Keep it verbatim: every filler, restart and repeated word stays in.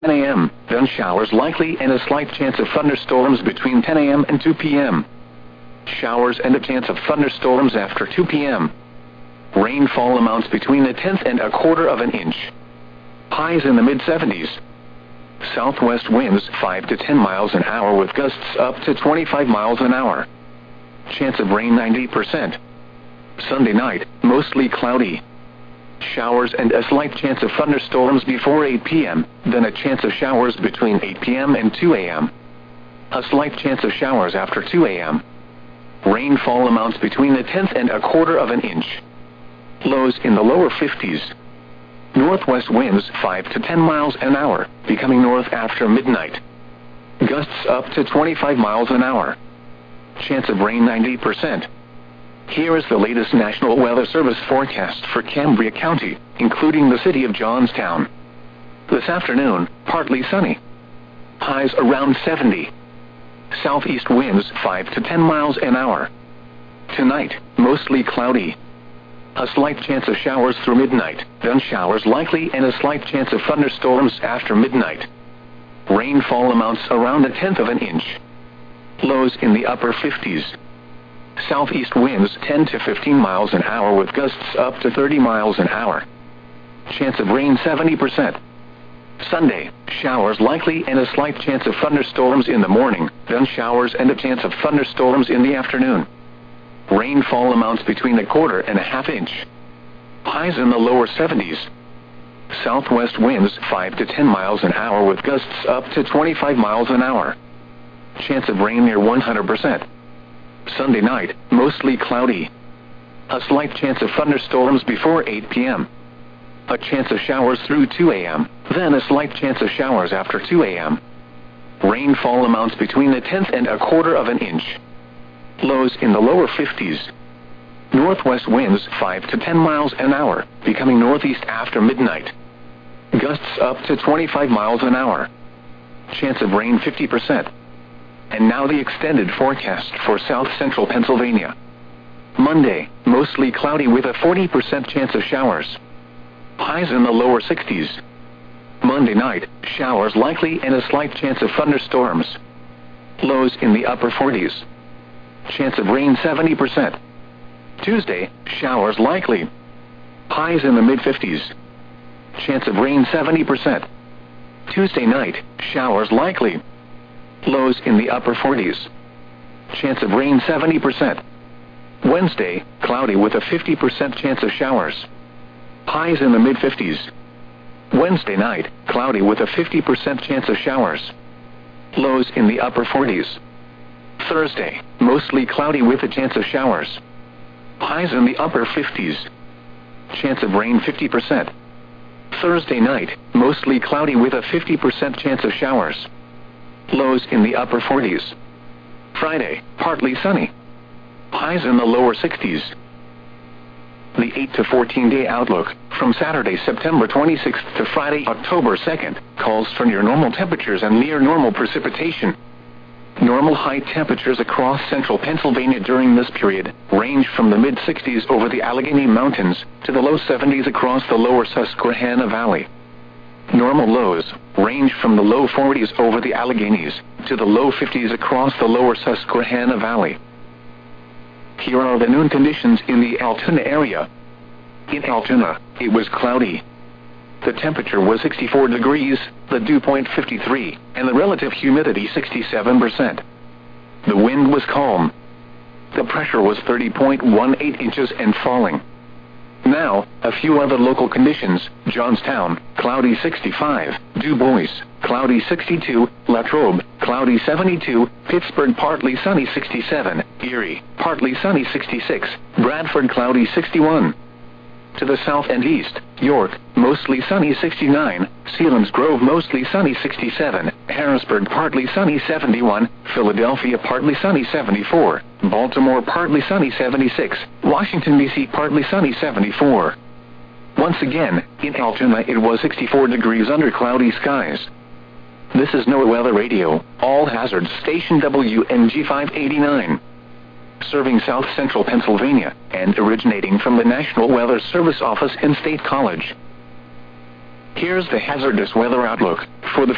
ten a m, then showers likely and a slight chance of thunderstorms between ten a m and two p m Showers and a chance of thunderstorms after two p m Rainfall amounts between a tenth and a quarter of an inch. Highs in the mid seventies. Southwest winds five to ten miles an hour with gusts up to twenty-five miles an hour. Chance of rain ninety percent. Sunday night, mostly cloudy. Showers and a slight chance of thunderstorms before eight p m, then a chance of showers between eight p m and two a m A slight chance of showers after two a m Rainfall amounts between a tenth and a quarter of an inch. Lows in the lower fifties. Northwest winds five to ten miles an hour, becoming north after midnight. Gusts up to twenty-five miles an hour. Chance of rain ninety percent. Here is the latest National Weather Service forecast for Cambria County, including the city of Johnstown. This afternoon, partly sunny. Highs around seventy. Southeast winds five to ten miles an hour. Tonight, mostly cloudy. A slight chance of showers through midnight, then showers likely and a slight chance of thunderstorms after midnight. Rainfall amounts around a tenth of an inch. Lows in the upper fifties. Southeast winds ten to fifteen miles an hour with gusts up to thirty miles an hour. Chance of rain seventy percent. Sunday, showers likely and a slight chance of thunderstorms in the morning, then showers and a chance of thunderstorms in the afternoon. Rainfall amounts between a quarter and a half inch. Highs in the lower seventies. Southwest winds five to ten miles an hour with gusts up to twenty-five miles an hour. Chance of rain near one hundred percent. Sunday night, mostly cloudy. A slight chance of thunderstorms before eight p m A chance of showers through two a m, then a slight chance of showers after two a m Rainfall amounts between a tenth and a quarter of an inch. Lows in the lower fifties. Northwest winds five to ten miles an hour, becoming northeast after midnight. Gusts up to twenty-five miles an hour. Chance of rain fifty percent. And now the extended forecast for south central Pennsylvania. Monday, mostly cloudy with a forty percent chance of showers. Highs in the lower sixties. Monday night, showers likely and a slight chance of thunderstorms. Lows in the upper forties. Chance of rain seventy percent. Tuesday, showers likely. Highs in the mid fifties. Chance of rain seventy percent. Tuesday night, showers likely. Lows in the upper forties. Chance of rain seventy percent. Wednesday, cloudy with a fifty percent chance of showers. Highs in the mid fifties. Wednesday night, cloudy with a fifty percent chance of showers. Lows in the upper forties. Thursday, mostly cloudy with a chance of showers. Highs in the upper fifties. Chance of rain fifty percent. Thursday night, mostly cloudy with a fifty percent chance of showers. Lows in the upper forties. Friday, partly sunny. Highs in the lower sixties. The eight to fourteen day outlook, from Saturday, September twenty-sixth to Friday, October second, calls for near normal temperatures and near normal precipitation. Normal high temperatures across central Pennsylvania during this period range from the mid sixties over the Allegheny Mountains to the low seventies across the lower Susquehanna Valley. Normal lows range from the low forties over the Alleghenies to the low fifties across the lower Susquehanna Valley. Here are the noon conditions in the Altoona area. In Altoona, it was cloudy. The temperature was sixty-four degrees, the dew point fifty-three, and the relative humidity sixty-seven percent. The wind was calm. The pressure was thirty point one eight inches and falling. Now, a few other local conditions: Johnstown, cloudy sixty-five, Du Bois, cloudy sixty-two, Latrobe, cloudy seventy-two, Pittsburgh partly sunny sixty-seven, Erie, partly sunny sixty-six, Bradford cloudy sixty-one. To the south and east, York, mostly sunny sixty-nine, Selinsgrove mostly sunny sixty-seven, Harrisburg partly sunny seventy-one, Philadelphia partly sunny seventy-four, Baltimore partly sunny seventy-six, Washington, D C partly sunny seventy-four. Once again, in Altoona it was sixty-four degrees under cloudy skies. This is NOAA Weather Radio, all hazards station W N G five eighty-nine. Serving south central Pennsylvania, and originating from the National Weather Service office in State College. Here's the hazardous weather outlook for the